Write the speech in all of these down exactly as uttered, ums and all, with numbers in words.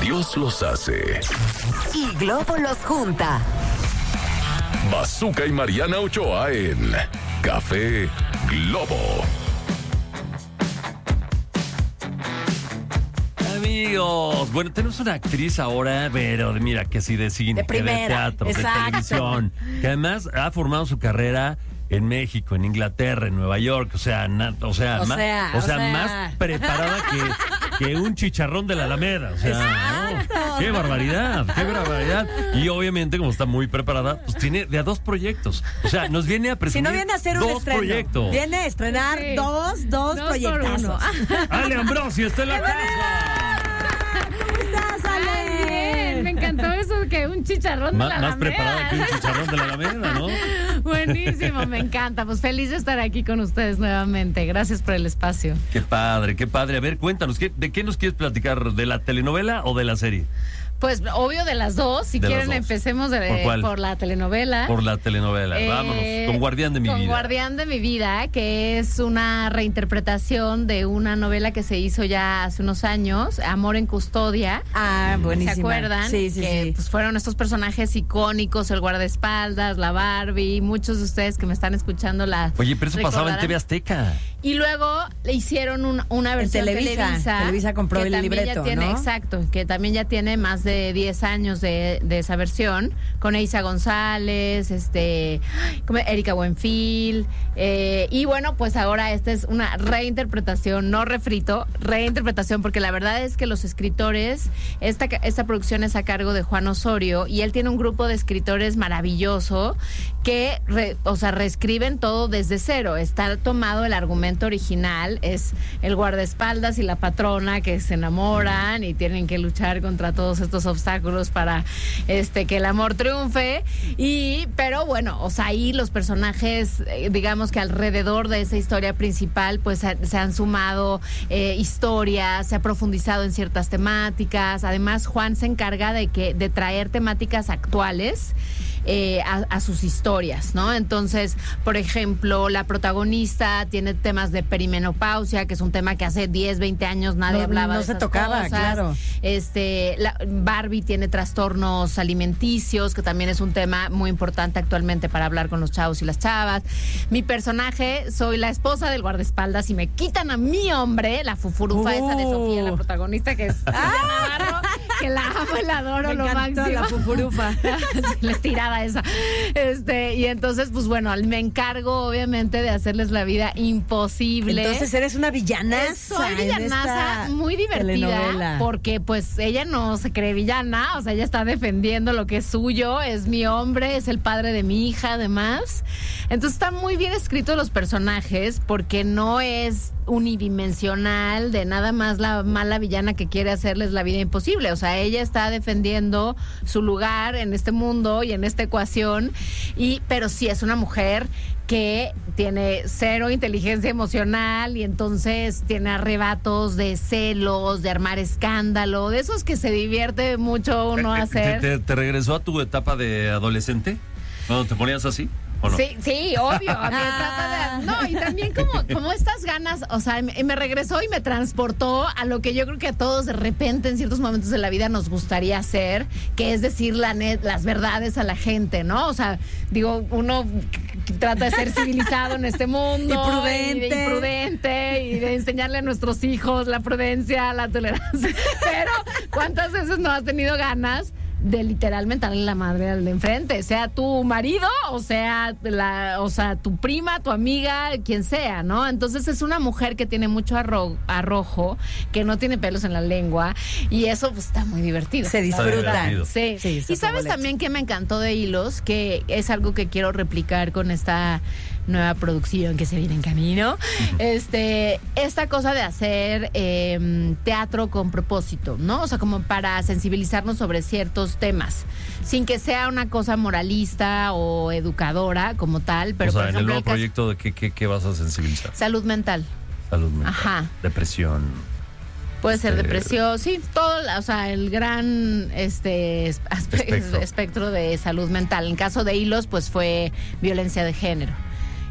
Dios los hace. Y Globo los junta. Bazooka y Mariana Ochoa en Café Globo. Amigos, bueno, tenemos una actriz ahora, pero mira, que sí de cine, De primera, que de teatro, exacto. de televisión, que además ha formado su carrera en México, en Inglaterra, en Nueva York, o sea, na, o sea, O más, sea, o o sea, sea. más preparada que, que un chicharrón de la Alameda, o sea, ¿no? Qué barbaridad, qué barbaridad. Y obviamente, como está muy preparada, pues tiene de a dos proyectos, o sea, nos viene a Si presumir no viene a hacer un dos estreno, proyectos. viene a estrenar Sí. dos, dos, Dos proyectazos. por uno. Ale Ambrosio está en la casa. ¿Cómo estás, Ay, bien, Ale? me encantó eso que un chicharrón Má- de la más Alameda. preparada que un chicharrón de la Alameda, ¿no? Buenísimo, me encanta. Pues feliz de estar aquí con ustedes nuevamente. Gracias por el espacio. Qué padre, qué padre. A ver, cuéntanos, ¿qué, ¿de qué nos quieres platicar? ¿De la telenovela o de la serie? Pues obvio de las dos. Si De las quieren dos. empecemos de- ¿Por cuál? por la telenovela. Por la telenovela. Eh, Vámonos, con Guardián de mi con vida. Guardián de mi vida, que es una reinterpretación de una novela que se hizo ya hace unos años, Amor en Custodia. Ah, buenísima. ¿Se acuerdan? Sí, sí, que, sí. Pues fueron estos personajes icónicos, el guardaespaldas, la Barbie, muchos de ustedes que me están escuchando la Oye, pero eso pasaba en recordarán. T V Azteca. Y luego le hicieron un- una versión Televisa. Televisa. Televisa compró que el también libreto, ya tiene, ¿no? Exacto, que también ya tiene más de diez años de, de esa versión, con Eiza González, este, como Erika Buenfil, eh, y bueno, pues ahora esta es una reinterpretación, no refrito, reinterpretación, porque la verdad es que los escritores, esta, esta producción es a cargo de Juan Osorio, y él tiene un grupo de escritores maravilloso que, re- o sea, reescriben todo desde cero. Está tomado el argumento original, es el guardaespaldas y la patrona que se enamoran y tienen que luchar contra todos estos obstáculos para este que el amor triunfe. Y, pero bueno, o sea, ahí los personajes, eh, digamos que alrededor de esa historia principal, pues se, se han sumado eh, historias, se ha profundizado en ciertas temáticas. Además, Juan se encarga de que, de traer temáticas actuales. Eh, a, a sus historias, ¿no? Entonces, por ejemplo, la protagonista tiene temas de perimenopausia, que es un tema que hace diez, veinte años nadie No- hablaba no de se esas tocaba, cosas. claro. Este, la, Barbie tiene trastornos alimenticios, que también es un tema muy importante actualmente para hablar con los chavos y las chavas. Mi personaje, soy la esposa del guardaespaldas y me quitan a mi hombre, la fufurufa Uh. esa de Sofía, la protagonista, que es Sofía Navarro, que la amo y la adoro, Me lo encantó máximo. la fufurufa. La estirada esa. Este, y entonces, pues bueno, me encargo obviamente de hacerles la vida imposible. Entonces eres una villanaza. Soy en villanaza esta muy divertida telenovela. porque pues ella no se cree villana, o sea, ella está defendiendo lo que es suyo, es mi hombre, es el padre de mi hija además. Entonces está muy bien escrito los personajes porque no es unidimensional de nada más la mala villana que quiere hacerles la vida imposible, o sea, ella está defendiendo su lugar en este mundo y en esta ecuación, y pero sí es una mujer que tiene cero inteligencia emocional y entonces tiene arrebatos de celos, de armar escándalo, de esos que se divierte mucho uno a ¿Te, hacer. te, te regresó a tu etapa de adolescente? ¿Cuando te ponías así? ¿O no? Sí, sí, obvio. A mí me trata de- no, y también como, como estas ganas, o sea, me, me regresó y me transportó a lo que yo creo que a todos de repente en ciertos momentos de la vida nos gustaría hacer, que es decir la net, las verdades a la gente, ¿no? O sea, digo, uno trata de ser civilizado en este mundo. Y prudente. Y, de- y prudente, y de enseñarle a nuestros hijos la prudencia, la tolerancia. Pero, ¿cuántas veces no has tenido ganas de literalmente darle la madre al de enfrente, sea tu marido o sea la, o sea tu prima, tu amiga, quien sea, ¿no? Entonces es una mujer que tiene mucho arro- arrojo, que no tiene pelos en la lengua y eso pues está muy divertido. Se Está disfruta. divertido. Sí. Sí, está Y sabes boleto. también que me encantó de Hilos, que es algo que quiero replicar con esta nueva producción que se viene en camino. Este, esta cosa de hacer eh, teatro con propósito, ¿no? O sea, como para sensibilizarnos sobre ciertos temas, sin que sea una cosa moralista o educadora como tal, pero o sea, por en el ejemplo, nuevo el caso- proyecto, ¿de qué, qué, qué vas a sensibilizar? salud mental. Salud mental, Ajá. depresión. Puede ser Este- depresión, sí, todo, la- o sea, el gran este es- aspe- Espectro. espectro de salud mental. En caso de Hilos, pues fue violencia de género.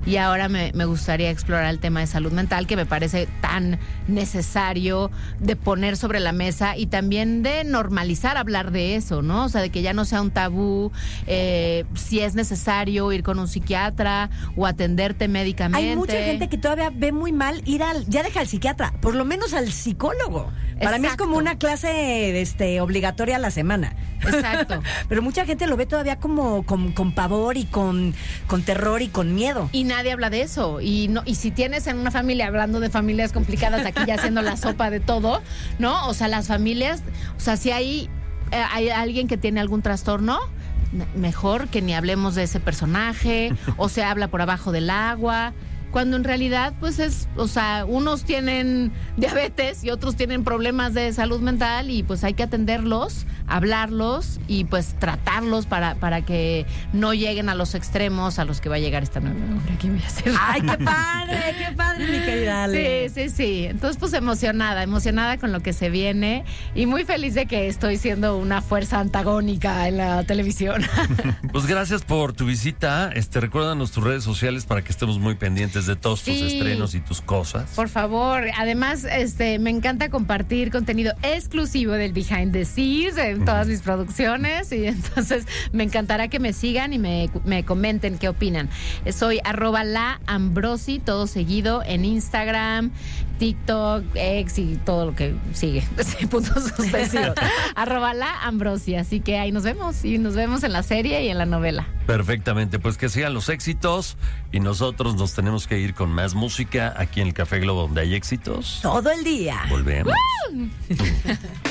y ahora me, me gustaría explorar el tema de salud mental, que me parece tan necesario de poner sobre la mesa y también de normalizar hablar de eso, ¿no? O sea, de que ya no sea un tabú, eh, si es necesario ir con un psiquiatra o atenderte médicamente. Hay mucha gente que todavía ve muy mal ir al, ya deja al psiquiatra, por lo menos al psicólogo. Para mí es como una clase este, obligatoria a la semana. Exacto. Pero mucha gente lo ve todavía como con, con pavor y con, con terror y con miedo. Y nadie habla de eso. Y no, y si tienes en una familia, hablando de familias complicadas, aquí ya haciendo la sopa de todo, ¿no? O sea, las familias, o sea, si hay, eh, hay alguien que tiene algún trastorno, mejor que ni hablemos de ese personaje, o se habla por abajo del agua. Cuando en realidad, pues es, o sea, unos tienen diabetes y otros tienen problemas de salud mental y pues hay que atenderlos, hablarlos y pues tratarlos para, para que no lleguen a los extremos a los que va a llegar esta nueva obra que voy a hacer. ¡Ay, qué padre, qué padre, mi querida Ale! Sí, sí, sí. Entonces, pues emocionada, emocionada con lo que se viene y muy feliz de que estoy siendo una fuerza antagónica en la televisión. Pues gracias por tu visita. Este, recuérdanos tus redes sociales para que estemos muy pendientes de todos Sí. tus estrenos y tus cosas. Por favor, además, este, me encanta compartir contenido exclusivo del Behind the Scenes en todas mis producciones y entonces me encantará que me sigan y me, me comenten qué opinan. Soy arroba la Ambrosi, todo seguido en Instagram, TikTok, X y todo lo que sigue. Puntos suspensivos. Arroba la Ambrosi, así que ahí nos vemos y nos vemos en la serie y en la novela. Perfectamente, pues que sigan los éxitos y nosotros nos tenemos que ir con más música aquí en el Café Globo donde hay éxitos. Todo el día. Volvemos.